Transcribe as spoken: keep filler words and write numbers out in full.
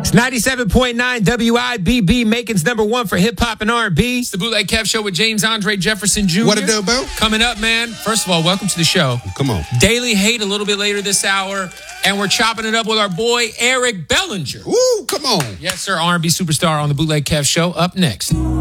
It's ninety-seven point nine W I B B, Macon's number one for hip-hop and R and B. It's the Bootleg Kev Show with James Andre Jefferson Junior What it do, Bill? Coming up, man. First of all, welcome to the show. Come on. Daily Hate a little bit later this hour. And we're chopping it up with our boy, Eric Bellinger. Ooh, come on. Yes, sir. R and B superstar on the Bootleg Kev Show. Up next.